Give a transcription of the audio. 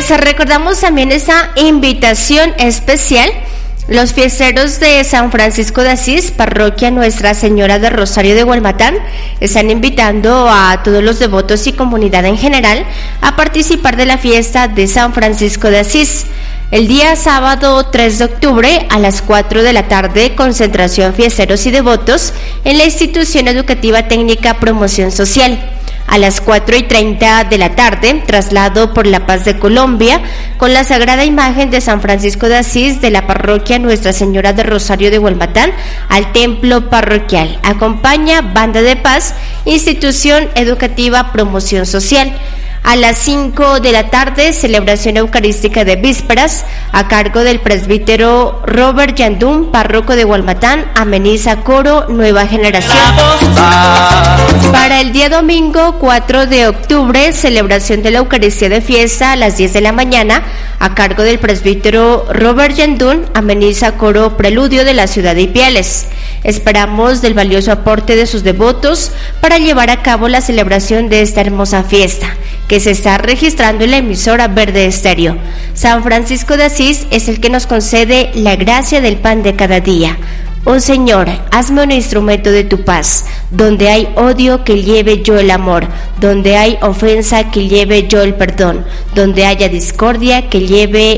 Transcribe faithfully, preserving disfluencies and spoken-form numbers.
Pues recordamos también esa invitación especial. Los fiesteros de San Francisco de Asís, parroquia Nuestra Señora de Rosario de Hualmatán, están invitando a todos los devotos y comunidad en general a participar de la fiesta de San Francisco de Asís. El día sábado tres de octubre a las cuatro de la tarde, concentración fiesteros y devotos en la Institución Educativa Técnica Promoción Social. A las cuatro y treinta de la tarde, traslado por la paz de Colombia con la sagrada imagen de San Francisco de Asís de la parroquia Nuestra Señora de Rosario de Hualmatán al templo parroquial. Acompaña Banda de Paz, Institución Educativa Promoción Social. A las cinco de la tarde, celebración eucarística de vísperas a cargo del presbítero Robert Yandún, párroco de Hualmatán, ameniza coro Nueva Generación. Para el día domingo cuatro de octubre, celebración de la Eucaristía de fiesta a las diez de la mañana a cargo del presbítero Robert Yandún, ameniza coro Preludio de la ciudad de Ipiales. Esperamos del valioso aporte de sus devotos para llevar a cabo la celebración de esta hermosa fiesta, que se está registrando en la emisora Verde Estéreo. San Francisco de Asís es el que nos concede la gracia del pan de cada día. Oh Señor, hazme un instrumento de tu paz. Donde hay odio, que lleve yo el amor. Donde hay ofensa, que lleve yo el perdón. Donde haya discordia, que lleve